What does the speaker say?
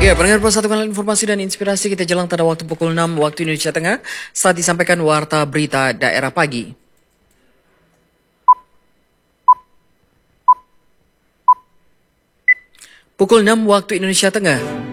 Ya, pendengar persatukan informasi dan inspirasi kita jelang pada waktu pukul 6 waktu Indonesia Tengah saat disampaikan Warta Berita Daerah Pagi. Pukul 6 waktu Indonesia Tengah.